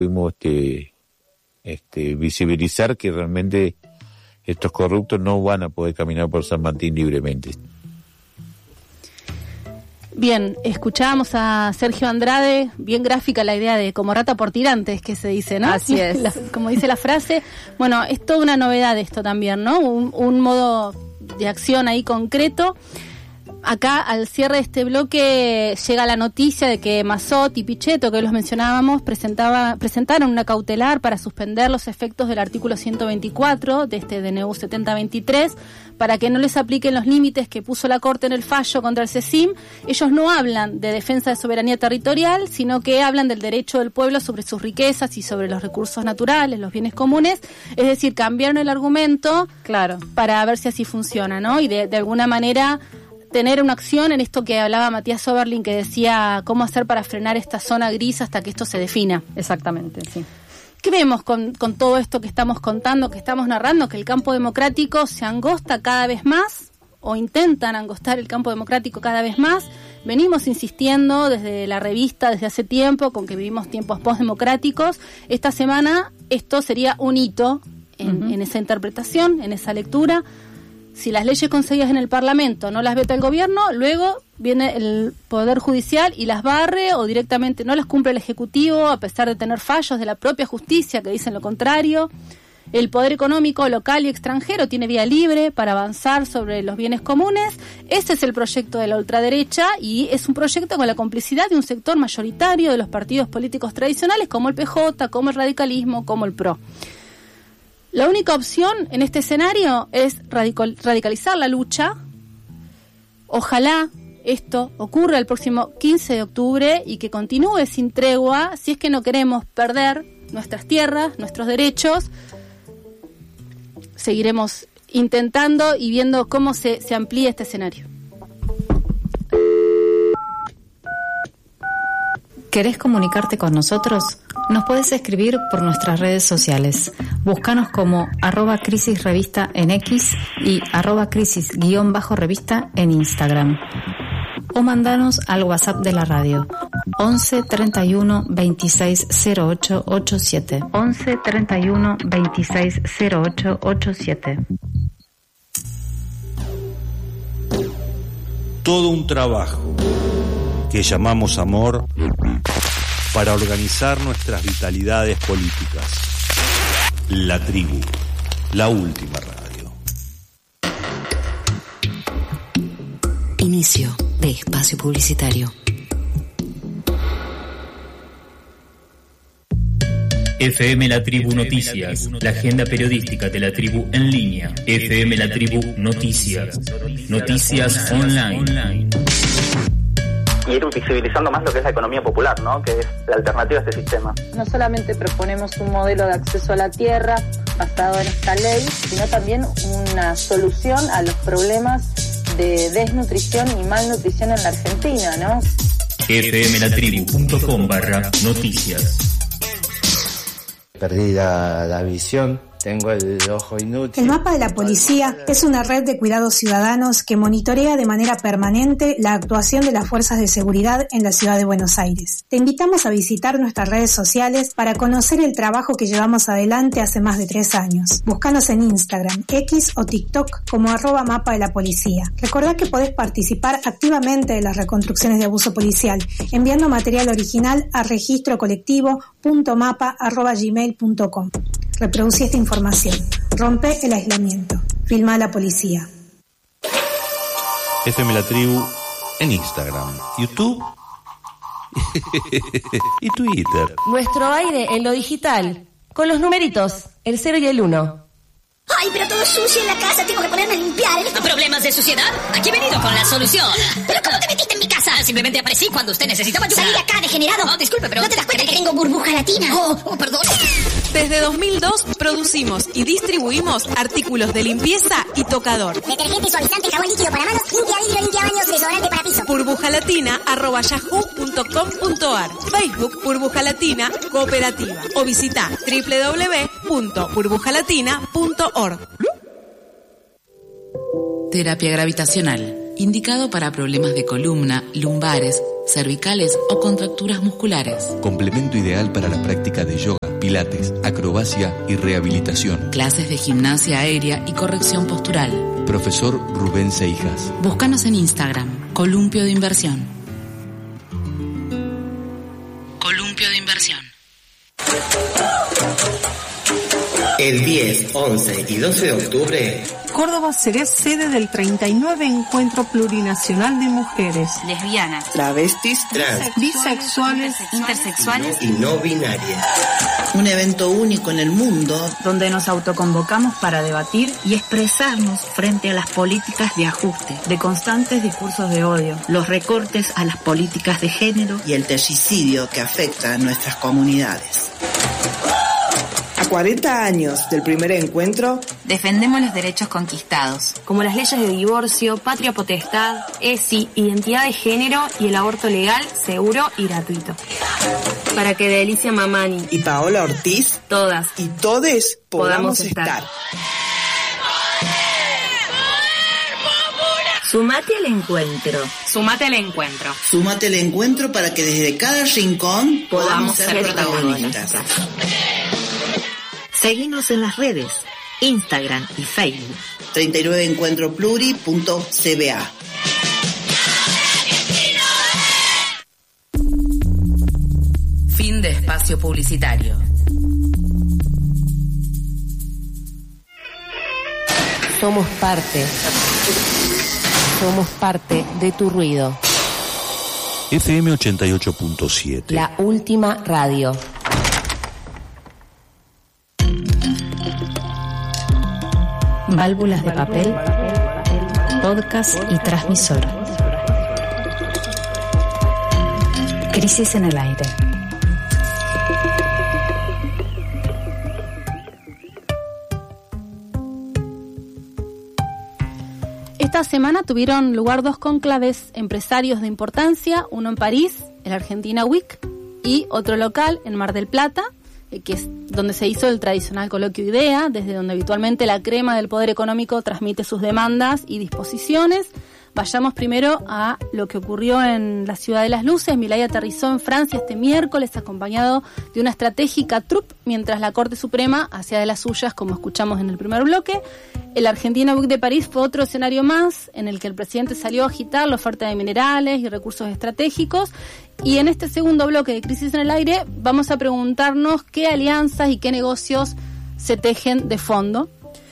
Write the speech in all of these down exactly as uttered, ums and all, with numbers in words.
pudimos este, este, visibilizar que realmente estos corruptos no van a poder caminar por San Martín libremente. Bien, escuchábamos a Sergio Andrade, bien gráfica la idea de como rata por tirantes, que se dice, ¿no? Así es. La, como dice la frase. Bueno, es toda una novedad esto también, ¿no? Un, un modo de acción ahí concreto. Acá, al cierre de este bloque, llega la noticia de que Massot y Pichetto, que los mencionábamos, presentaba, presentaron una cautelar para suspender los efectos del artículo ciento veinticuatro de este D N U setenta veintitrés, para que no les apliquen los límites que puso la Corte en el fallo contra el CECIM. Ellos no hablan de defensa de soberanía territorial, sino que hablan del derecho del pueblo sobre sus riquezas y sobre los recursos naturales, los bienes comunes. Es decir, cambiaron el argumento, claro, para ver si así funciona, ¿no? Y de, de alguna manera tener una acción en esto que hablaba Matías Oberlin, que decía cómo hacer para frenar esta zona gris hasta que esto se defina. Exactamente, sí. ¿Qué vemos con, con todo esto que estamos contando, que estamos narrando? Que el campo democrático se angosta cada vez más, o intentan angostar el campo democrático cada vez más. Venimos insistiendo desde la revista, desde hace tiempo, con que vivimos tiempos postdemocráticos. Esta semana esto sería un hito en, uh-huh. en esa interpretación, en esa lectura. Si las leyes conseguidas en el Parlamento no las veta el gobierno, luego viene el Poder Judicial y las barre, o directamente no las cumple el Ejecutivo, a pesar de tener fallos de la propia justicia que dicen lo contrario. El poder económico local y extranjero tiene vía libre para avanzar sobre los bienes comunes. Ese es el proyecto de la ultraderecha, y es un proyecto con la complicidad de un sector mayoritario de los partidos políticos tradicionales, como el P J, como el radicalismo, como el P R O. La única opción en este escenario es radical, radicalizar la lucha. Ojalá esto ocurra el próximo quince de octubre y que continúe sin tregua, si es que no queremos perder nuestras tierras, nuestros derechos. Seguiremos intentando y viendo cómo se, se amplía este escenario. ¿Querés comunicarte con nosotros? Nos podés escribir por nuestras redes sociales. Búscanos como arroba crisis revista en X y arroba crisis guión bajo revista en Instagram. O mandanos al WhatsApp de la radio once treinta y uno veintiséis cero ocho ochenta y siete. once treinta y uno veintiséis cero ocho ochenta y siete. Todo un trabajo que llamamos amor para organizar nuestras vitalidades políticas. La Tribu, la última radio. Inicio de espacio publicitario. F M La Tribu Noticias, la agenda periodística de la tribu en línea. F M La Tribu Noticias, noticias online. Y ir visibilizando más lo que es la economía popular, ¿no? Que es la alternativa a este sistema. No solamente proponemos un modelo de acceso a la tierra basado en esta ley, sino también una solución a los problemas de desnutrición y malnutrición en la Argentina, ¿no? F M La Tribu punto com barra noticias. Perdí la, la visión. Tengo el ojo inútil. El Mapa de la Policía es una red de cuidados ciudadanos que monitorea de manera permanente la actuación de las fuerzas de seguridad en la ciudad de Buenos Aires. Te invitamos a visitar nuestras redes sociales para conocer el trabajo que llevamos adelante hace más de tres años. Búscanos en Instagram, X o TikTok como arroba Mapa de la Policía. Recordá que podés participar activamente de las reconstrucciones de abuso policial enviando material original a registro colectivo punto mapa arroba gmail punto com. Reproducí esta información. Rompe el aislamiento. Filma a la policía. F M La Tribu en Instagram, YouTube y Twitter. Nuestro aire en lo digital, con los numeritos, el cero y el uno. ¡Ay, pero todo sucio en la casa! Tengo que ponerme a limpiar. ¿Problemas de suciedad? Aquí he venido con la solución. ¿Pero cómo te metiste en mi casa? Simplemente aparecí cuando usted necesitaba ayuda. ¡Salí de acá, degenerado! No, disculpe, pero... ¿No te das cuenta que tengo burbuja latina? Oh, oh, perdón. Desde dos mil dos producimos y distribuimos artículos de limpieza y tocador. Detergente, suavizante, jabón líquido para manos, limpia vidrio, limpia baños, desodorante para piso. burbujalatina arroba yahoo punto com punto ar. Facebook Burbuja Latina Cooperativa. O visita doble u doble u doble u punto burbujalatina punto org. Terapia gravitacional, indicado para problemas de columna, lumbares, cervicales o contracturas musculares. Complemento ideal para la práctica de yoga, pilates, acrobacia y rehabilitación. Clases de gimnasia aérea y corrección postural. Profesor Rubén Seijas. Búscanos en Instagram, Columpio de Inversión. Columpio de Inversión. El diez, once y doce de octubre, Córdoba será sede del treinta y nueve Encuentro Plurinacional de Mujeres, lesbianas, travestis, trans, bisexuales, intersexuales y no binarias. Un evento único en el mundo donde nos autoconvocamos para debatir y expresarnos frente a las políticas de ajuste, de constantes discursos de odio, los recortes a las políticas de género y el tercicidio que afecta a nuestras comunidades. A cuarenta años del primer encuentro, defendemos los derechos conquistados, como las leyes de divorcio, patria potestad, E S I, identidad de género y el aborto legal, seguro y gratuito. Para que Delicia Mamani y Paola Ortiz, todas y todes podamos, podamos estar. estar. Sumate al encuentro. Sumate al encuentro. Sumate al encuentro para que desde cada rincón podamos, podamos ser, ser protagonistas. protagonistas. Seguinos en las redes, Instagram y Facebook. treinta y nueve encuentro pluri punto c b a. Fin de espacio publicitario. Somos parte. Somos parte de tu ruido. F M ochenta y ocho punto siete. La última radio. Válvulas de papel, podcast y transmisor. Crisis en el aire. Esta semana tuvieron lugar dos cónclaves empresarios de importancia, uno en París, el Argentina Week, y otro local en Mar del Plata, que es donde se hizo el tradicional coloquio IDEA, desde donde habitualmente la crema del poder económico transmite sus demandas y disposiciones. Vayamos primero a lo que ocurrió en la Ciudad de las Luces. Milei aterrizó en Francia este miércoles acompañado de una estratégica troupe, mientras la Corte Suprema hacía de las suyas, como escuchamos en el primer bloque. El Argentina Week de París fue otro escenario más en el que el presidente salió a agitar la oferta de minerales y recursos estratégicos. Y en este segundo bloque de Crisis en el Aire vamos a preguntarnos qué alianzas y qué negocios se tejen de fondo.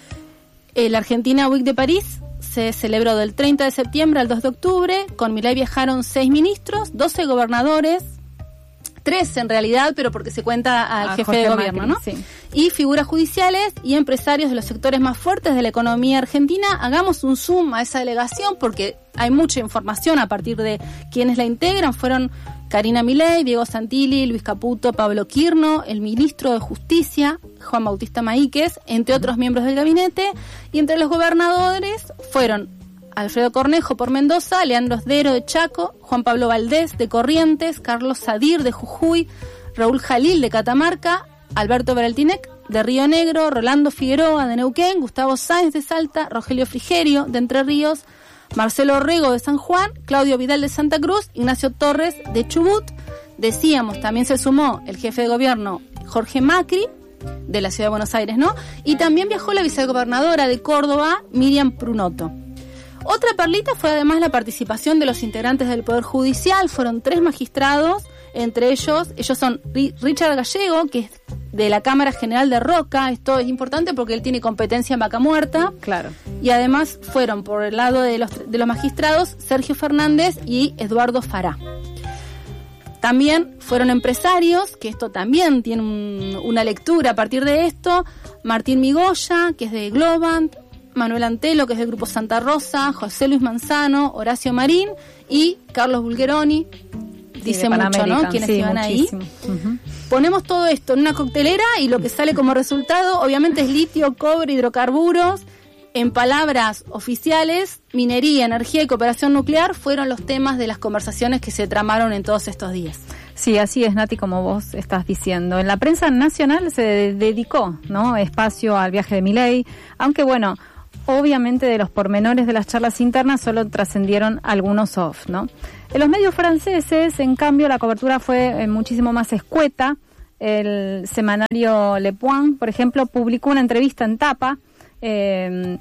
El Argentina Week de París se celebró del treinta de septiembre al dos de octubre. Con Milei viajaron seis ministros, doce gobernadores, trece en realidad, pero porque se cuenta al a jefe Jorge de gobierno, Macri, ¿no? Sí. Y figuras judiciales y empresarios de los sectores más fuertes de la economía argentina. Hagamos un zoom a esa delegación porque hay mucha información a partir de quienes la integran. Fueron Karina Milei, Diego Santilli, Luis Caputo, Pablo Quirno, el ministro de Justicia, Juan Bautista Maíquez, entre otros miembros del gabinete. Y entre los gobernadores fueron Alfredo Cornejo por Mendoza, Leandro Sdero de Chaco, Juan Pablo Valdés de Corrientes, Carlos Sadir de Jujuy, Raúl Jalil de Catamarca, Alberto Beraltinec de Río Negro, Rolando Figueroa de Neuquén, Gustavo Sáenz de Salta, Rogelio Frigerio de Entre Ríos, Marcelo Orrego de San Juan, Claudio Vidal de Santa Cruz, Ignacio Torres de Chubut. Decíamos, también se sumó el jefe de gobierno Jorge Macri de la Ciudad de Buenos Aires, ¿no? Y también viajó la vicegobernadora de Córdoba, Miriam Prunoto. Otra perlita fue además la participación de los integrantes del Poder Judicial. Fueron tres magistrados, entre ellos, ellos son Richard Gallego, que es de la Cámara General de Roca. Esto es importante porque él tiene competencia en vaca muerta. Claro. Y además fueron por el lado de los, de los magistrados Sergio Fernández y Eduardo Fará. También fueron empresarios, que esto también tiene un, una lectura a partir de esto. Martín Migoya, que es de Globant, Manuel Antelo, que es del Grupo Santa Rosa, José Luis Manzano, Horacio Marín y Carlos Bulgeroni. Dice sí, mucho, ¿no? Quienes sí, iban muchísimo. Ahí. Uh-huh. Ponemos todo esto en una coctelera y lo que sale como resultado, obviamente, es litio, cobre, hidrocarburos. En palabras oficiales, minería, energía y cooperación nuclear fueron los temas de las conversaciones que se tramaron en todos estos días. Sí, así es, Nati, como vos estás diciendo. En la prensa nacional se dedicó, ¿no?, espacio al viaje de Milei, aunque bueno, obviamente de los pormenores de las charlas internas solo trascendieron algunos off, ¿no? En los medios franceses, en cambio, la cobertura fue eh, muchísimo más escueta. El semanario Le Point, por ejemplo, publicó una entrevista en tapa, eh,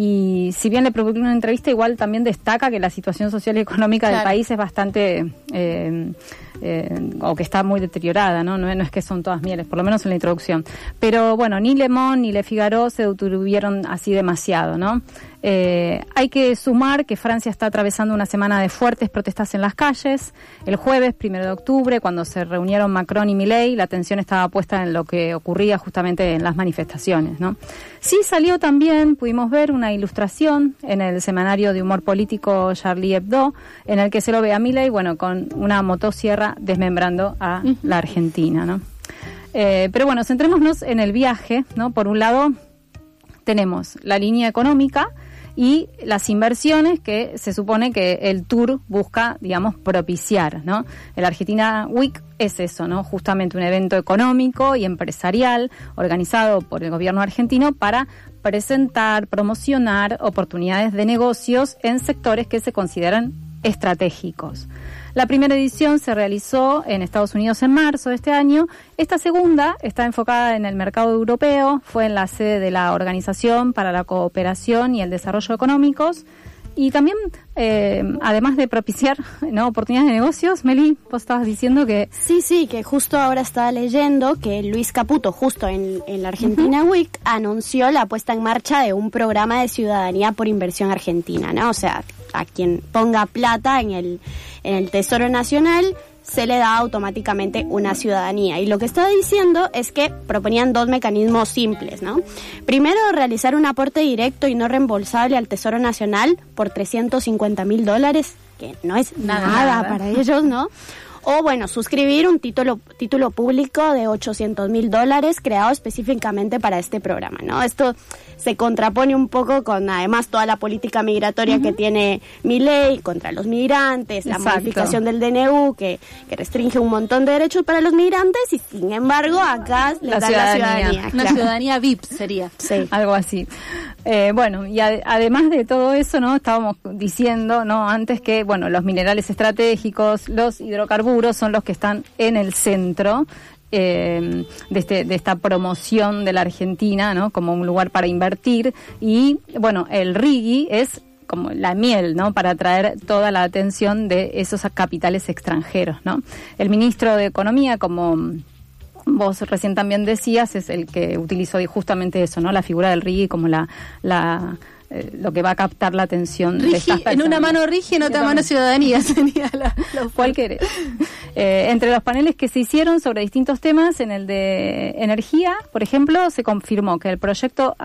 y si bien le publicó una entrevista, igual también destaca que la situación social y económica claro. del país es bastante... Eh, Eh, o que está muy deteriorada, ¿no? ¿no? No es que son todas mieles, por lo menos en la introducción. Pero bueno, ni Le Monde ni Le Figaro se detuvieron así demasiado, ¿no? Eh, hay que sumar que Francia está atravesando una semana de fuertes protestas en las calles. El jueves, primero de octubre, cuando se reunieron Macron y Milei, la atención estaba puesta en lo que ocurría justamente en las manifestaciones, ¿no? Sí salió también, pudimos ver una ilustración en el semanario de humor político Charlie Hebdo, en el que se lo ve a Milei, bueno, con una motosierra desmembrando a la Argentina, ¿no? Eh, pero bueno, centrémonos en el viaje, ¿no? Por un lado, tenemos la línea económica y las inversiones que se supone que el tour busca, digamos, propiciar, ¿no? El Argentina Week es eso, ¿no? Justamente un evento económico y empresarial organizado por el gobierno argentino para presentar, promocionar oportunidades de negocios en sectores que se consideran estratégicos. La primera edición se realizó en Estados Unidos en marzo de este año. Esta segunda está enfocada en el mercado europeo, fue en la sede de la Organización para la Cooperación y el Desarrollo Económicos. Y también, eh, además de propiciar, ¿no?, oportunidades de negocios, Meli, vos estabas diciendo que... Sí, sí, que justo ahora estaba leyendo que Luis Caputo, justo en, en la Argentina uh-huh. Week, anunció la puesta en marcha de un programa de ciudadanía por inversión argentina, ¿no? O sea, a quien ponga plata en el, en el Tesoro Nacional se le da automáticamente una ciudadanía. Y lo que estaba diciendo es que proponían dos mecanismos simples, ¿no? Primero, realizar un aporte directo y no reembolsable al Tesoro Nacional por trescientos cincuenta mil dólares, que no es nada, nada para ellos, ¿no? O, bueno, suscribir un título título público de ochocientos mil dólares creado específicamente para este programa, ¿no? Esto se contrapone un poco con, además, toda la política migratoria uh-huh. que tiene Milei contra los migrantes, la Exacto. modificación del D N U que, que restringe un montón de derechos para los migrantes y, sin embargo, acá les dan la ciudadanía. Una claro. ciudadanía V I P sería. Sí. Algo así. Eh, bueno, y ad- además de todo eso, ¿no? Estábamos diciendo, ¿no?, antes que, bueno, los minerales estratégicos, los hidrocarburos son los que están en el centro eh, de, este, de esta promoción de la Argentina, ¿no?, como un lugar para invertir. Y, bueno, el R I G I es como la miel, ¿no?, para atraer toda la atención de esos capitales extranjeros, ¿no? El ministro de Economía, como vos recién también decías, es el que utilizó justamente eso, ¿no?, la figura del R I G I como la... la eh, lo que va a captar la atención Rigi, de estas personas. En una mano Rigi, en otra mano ciudadanía sería la, lo cual querés. Eh, entre los paneles que se hicieron sobre distintos temas, en el de energía, por ejemplo, se confirmó que el proyecto,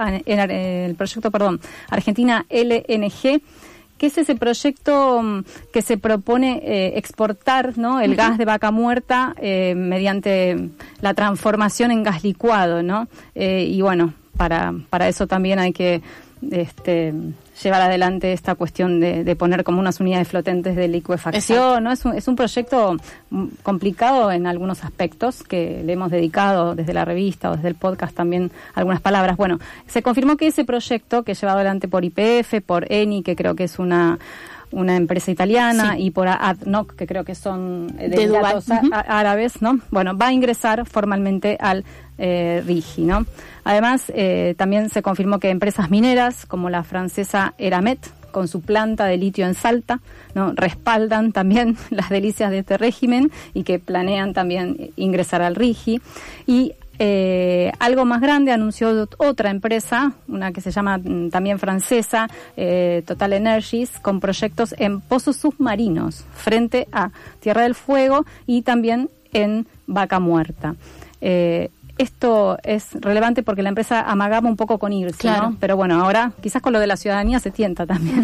el proyecto, perdón, Argentina L N G, que es ese proyecto que se propone eh, exportar, ¿no?, el uh-huh. gas de vaca muerta eh, mediante la transformación en gas licuado, ¿no? Eh, y bueno, para para eso también hay que este llevar adelante esta cuestión de, de poner como unas unidades flotentes de licuefacción. Exacto. ¿No? Es un, es un proyecto complicado en algunos aspectos que le hemos dedicado desde la revista o desde el podcast también algunas palabras. Bueno, se confirmó que ese proyecto, que es llevado adelante por Y P F, por Eni, que creo que es una una empresa italiana, sí. y por A D N O C, que creo que son de, de Emiratos uh-huh. Árabes, ¿no? Bueno, va a ingresar formalmente al eh, R I G I, ¿no? Además, eh, también se confirmó que empresas mineras, como la francesa Eramet, con su planta de litio en Salta, ¿no?, respaldan también las delicias de este régimen y que planean también ingresar al R I G I. Y Eh, algo más grande anunció otra empresa, una que se llama también francesa, eh, Total Energies, con proyectos en pozos submarinos frente a Tierra del Fuego y también en Vaca Muerta. Eh, esto es relevante porque la empresa amagaba un poco con irse, claro. ¿no? Pero bueno, ahora quizás con lo de la ciudadanía se tienta también.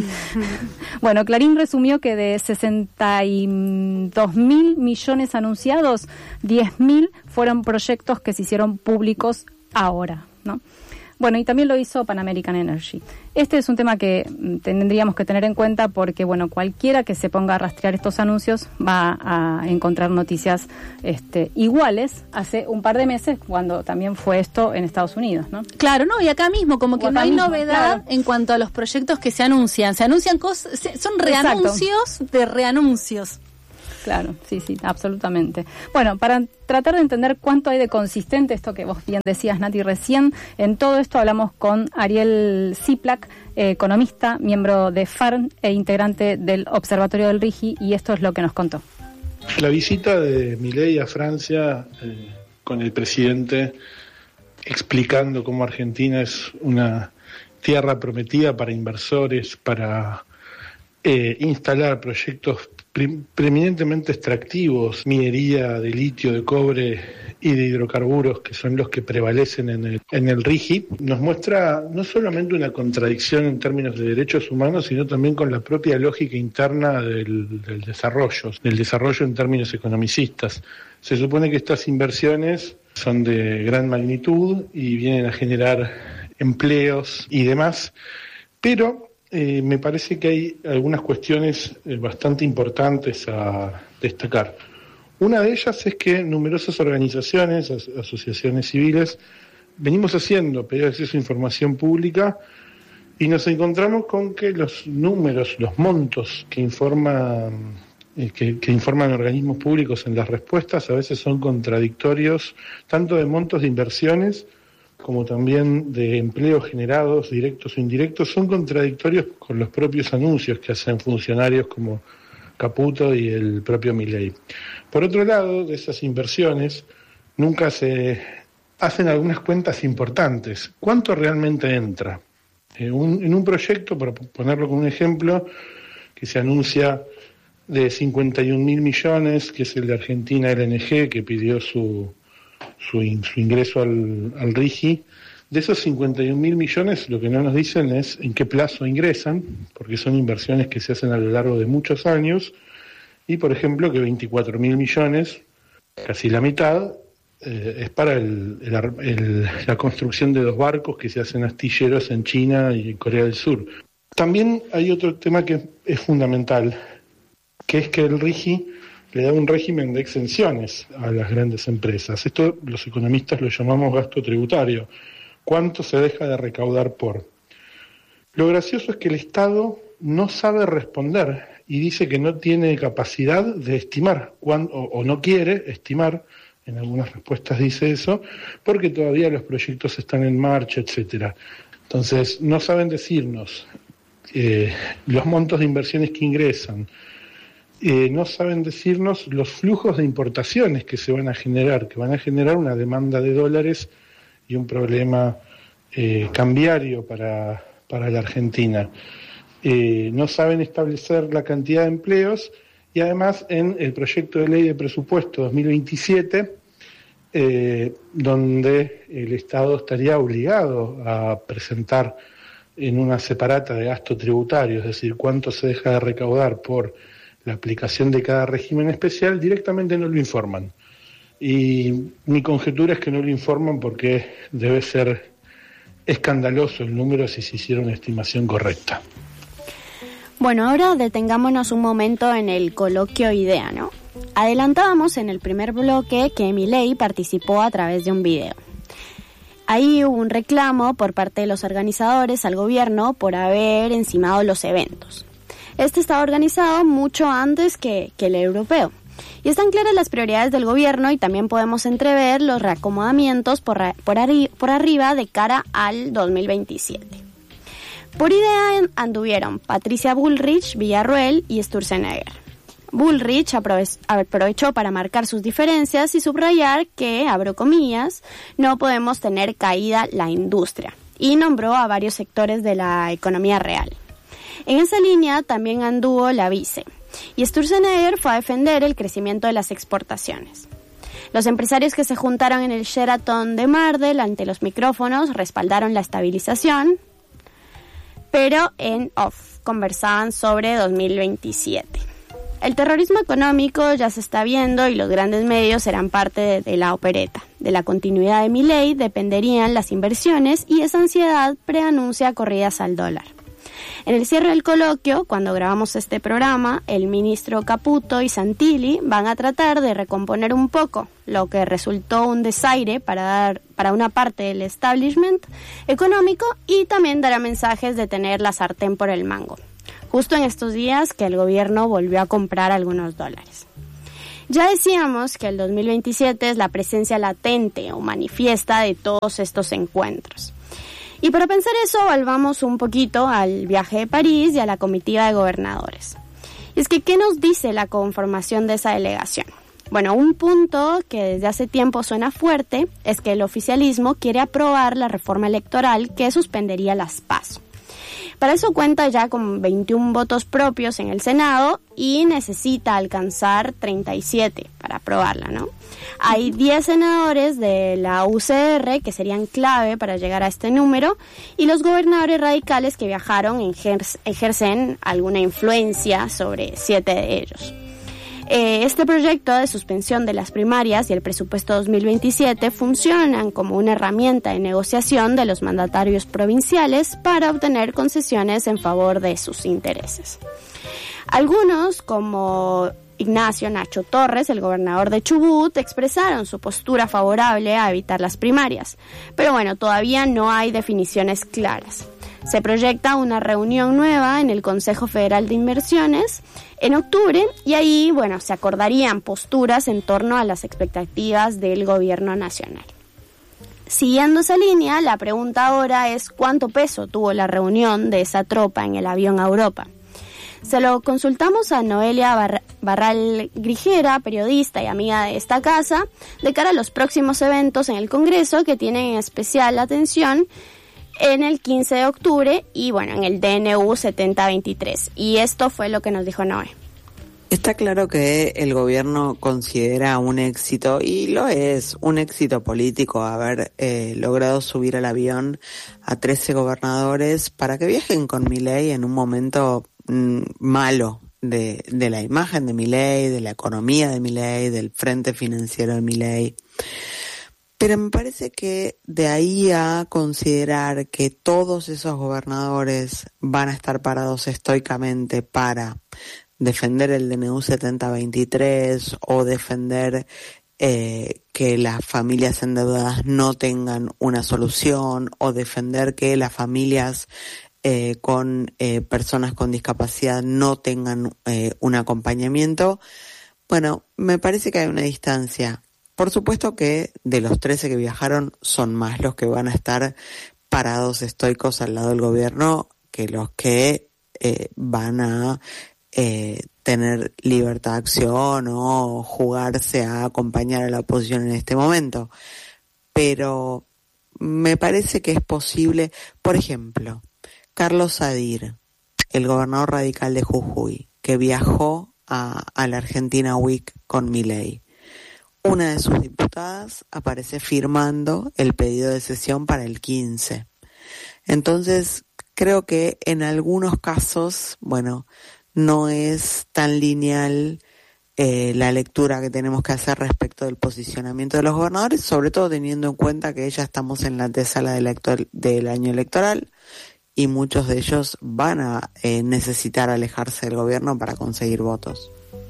Bueno, Clarín resumió que de sesenta y dos mil millones anunciados, diez mil fueron proyectos que se hicieron públicos ahora, ¿no? Bueno, y también lo hizo Pan American Energy. Este es un tema que tendríamos que tener en cuenta porque, bueno, cualquiera que se ponga a rastrear estos anuncios va a encontrar noticias este, iguales hace un par de meses cuando también fue esto en Estados Unidos, ¿no? Claro, no, y acá mismo, como que no hay mismo, novedad claro. en cuanto a los proyectos que se anuncian. Se anuncian cosas, son reanuncios Exacto. de reanuncios. Claro, sí, sí, absolutamente. Bueno, para tratar de entender cuánto hay de consistente, esto que vos bien decías, Nati, recién, en todo esto hablamos con Ariel Ziplak, eh, economista, miembro de F A R e integrante del Observatorio del RIGI, y esto es lo que nos contó. La visita de Milei a Francia eh, con el presidente explicando cómo Argentina es una tierra prometida para inversores, para eh, instalar proyectos preeminentemente extractivos, minería de litio, de cobre y de hidrocarburos, que son los que prevalecen en el, en el RIGI, nos muestra no solamente una contradicción en términos de derechos humanos, sino también con la propia lógica interna del, del desarrollo, del desarrollo en términos economicistas. Se supone que estas inversiones son de gran magnitud y vienen a generar empleos y demás, pero Eh, me parece que hay algunas cuestiones eh, bastante importantes a destacar. Una de ellas es que numerosas organizaciones, as- asociaciones civiles, venimos haciendo pedidos de acceso a información pública y nos encontramos con que los números, los montos que informan, eh, que, que informan organismos públicos en las respuestas a veces son contradictorios, tanto de montos de inversiones como también de empleos generados, directos o indirectos, son contradictorios con los propios anuncios que hacen funcionarios como Caputo y el propio Milei. Por otro lado, de esas inversiones nunca se hacen algunas cuentas importantes. ¿Cuánto realmente entra? Eh, un, en un proyecto, por ponerlo como un ejemplo, que se anuncia de cincuenta y un mil millones, que es el de Argentina L N G, que pidió su... Su, in, su ingreso al, al RIGI, de esos cincuenta y un mil millones lo que no nos dicen es en qué plazo ingresan, porque son inversiones que se hacen a lo largo de muchos años, y por ejemplo que veinticuatro mil millones, casi la mitad, eh, es para el, el, el, la construcción de dos barcos que se hacen astilleros en China y en Corea del Sur. También hay otro tema que es fundamental, que es que el RIGI le da un régimen de exenciones a las grandes empresas. Esto los economistas lo llamamos gasto tributario. ¿Cuánto se deja de recaudar por? Lo gracioso es que el Estado no sabe responder y dice que no tiene capacidad de estimar cuándo, o, o no quiere estimar, en algunas respuestas dice eso, porque todavía los proyectos están en marcha, etcétera. Entonces, no saben decirnos eh, los montos de inversiones que ingresan, Eh, no saben decirnos los flujos de importaciones que se van a generar, que van a generar una demanda de dólares y un problema eh, cambiario para, para la Argentina. Eh, no saben establecer la cantidad de empleos y además en el proyecto de ley de presupuesto dos mil veintisiete, eh, donde el Estado estaría obligado a presentar en una separata de gasto tributario, es decir, cuánto se deja de recaudar por la aplicación de cada régimen especial, directamente no lo informan. Y mi conjetura es que no lo informan porque debe ser escandaloso el número si se hiciera una estimación correcta. Bueno, ahora detengámonos un momento en el coloquio IDEA, ¿no? Adelantábamos en el primer bloque que Milei participó a través de un video. Ahí hubo un reclamo por parte de los organizadores al gobierno por haber encimado los eventos. Este estaba organizado mucho antes que, que el europeo. Y están claras las prioridades del gobierno y también podemos entrever los reacomodamientos por, por, arri, por arriba de cara al dos mil veintisiete. Por IDEA anduvieron Patricia Bullrich, Villarroel y Sturzenegger. Bullrich aprovechó para marcar sus diferencias y subrayar que, abro comillas, no podemos tener caída la industria, y nombró a varios sectores de la economía real. En esa línea también anduvo la vice, y Sturzenegger fue a defender el crecimiento de las exportaciones. Los empresarios que se juntaron en el Sheraton de Mardel ante los micrófonos respaldaron la estabilización, pero en off conversaban sobre dos mil veintisiete. El terrorismo económico ya se está viendo y los grandes medios serán parte de, de la opereta, De la continuidad de Milei dependerían las inversiones y esa ansiedad preanuncia corridas al dólar. En el cierre del coloquio, cuando grabamos este programa, el ministro Caputo y Santilli van a tratar de recomponer un poco lo que resultó un desaire para dar para una parte del establishment económico y también dará mensajes de tener la sartén por el mango. Justo en estos días que el gobierno volvió a comprar algunos dólares. Ya decíamos que el dos mil veintisiete es la presencia latente o manifiesta de todos estos encuentros. Y para pensar eso, volvamos un poquito al viaje de París y a la comitiva de gobernadores. Y es que, ¿qué nos dice la conformación de esa delegación? Bueno, un punto que desde hace tiempo suena fuerte es que el oficialismo quiere aprobar la reforma electoral que suspendería las PASO. Para eso cuenta ya con veintiún votos propios en el Senado y necesita alcanzar treinta y siete para aprobarla, ¿no? Hay diez senadores de la U C R que serían clave para llegar a este número y los gobernadores radicales que viajaron ejer- ejercen alguna influencia sobre siete de ellos. Eh, este proyecto de suspensión de las primarias y el presupuesto dos mil veintisiete funcionan como una herramienta de negociación de los mandatarios provinciales para obtener concesiones en favor de sus intereses. Algunos, como Ignacio Nacho Torres, el gobernador de Chubut, expresaron su postura favorable a evitar las primarias, pero bueno, todavía no hay definiciones claras. Se proyecta una reunión nueva en el Consejo Federal de Inversiones en octubre y ahí, bueno, se acordarían posturas en torno a las expectativas del gobierno nacional. Siguiendo esa línea, la pregunta ahora es ¿cuánto peso tuvo la reunión de esa tropa en el avión a Europa? Se lo consultamos a Noelia Bar- Barral Grijera, periodista y amiga de esta casa, de cara a los próximos eventos en el Congreso que tienen en especial atención en el quince de octubre y bueno, en el D N U setenta veintitrés. Y esto fue lo que nos dijo Noé. Está claro que el gobierno considera un éxito, y lo es, un éxito político haber eh, logrado subir al avión a trece gobernadores para que viajen con Milei en un momento mmm, malo de, de la imagen de Milei, de la economía de Milei, del frente financiero de Milei. Pero me parece que de ahí a considerar que todos esos gobernadores van a estar parados estoicamente para defender el D N U setenta veintitrés o defender eh, que las familias endeudadas no tengan una solución o defender que las familias eh, con eh, personas con discapacidad no tengan eh, un acompañamiento, bueno, me parece que hay una distancia. Por supuesto que de los trece que viajaron son más los que van a estar parados estoicos al lado del gobierno que los que eh, van a eh, tener libertad de acción o jugarse a acompañar a la oposición en este momento. Pero me parece que es posible, por ejemplo, Carlos Sadir, el gobernador radical de Jujuy, que viajó a, a la Argentina Week con Milei. Una de sus diputadas aparece firmando el pedido de sesión para el quince. Entonces, creo que en algunos casos, bueno, no es tan lineal eh, la lectura que tenemos que hacer respecto del posicionamiento de los gobernadores, sobre todo teniendo en cuenta que ya estamos en la antesala del, elector- del año electoral y muchos de ellos van a eh, necesitar alejarse del gobierno para conseguir votos.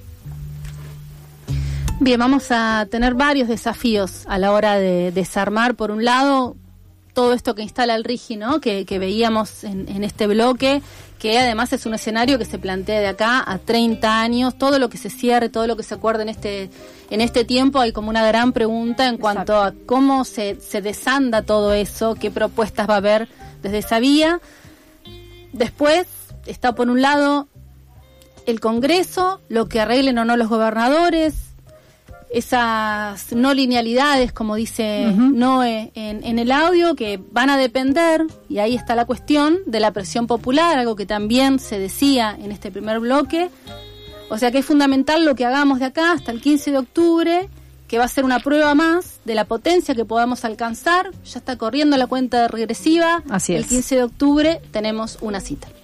Bien, vamos a tener varios desafíos a la hora de desarmar, por un lado, todo esto que instala el RIGI, ¿no? Que, que veíamos en, en este bloque, que además es un escenario que se plantea de acá a treinta años, todo lo que se cierre, todo lo que se acuerde en este en este tiempo, hay como una gran pregunta en cuanto Exacto. a cómo se, se desanda todo eso, qué propuestas va a haber desde esa vía. Después está por un lado el Congreso, lo que arreglen o no los gobernadores, esas no linealidades, como dice uh-huh. Noé en, en el audio, que van a depender, y ahí está la cuestión, de la presión popular, algo que también se decía en este primer bloque. O sea que es fundamental lo que hagamos de acá hasta el quince de octubre, que va a ser una prueba más de la potencia que podamos alcanzar. Ya está corriendo la cuenta regresiva. Así es. El quince de octubre tenemos una cita.